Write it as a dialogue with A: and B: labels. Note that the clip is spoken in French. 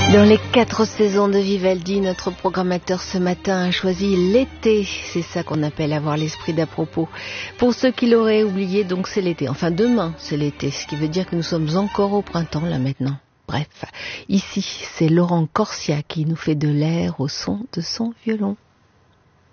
A: Dans les 4 saisons de Vivaldi, notre programmateur ce matin a choisi l'été. C'est ça qu'on appelle avoir l'esprit d'à propos. Pour ceux qui l'auraient oublié, donc c'est l'été. Enfin, demain, c'est l'été. Ce qui veut dire que nous sommes encore au printemps, là, maintenant. Bref, ici, c'est Laurent Corsia qui nous fait de l'air au son de son violon.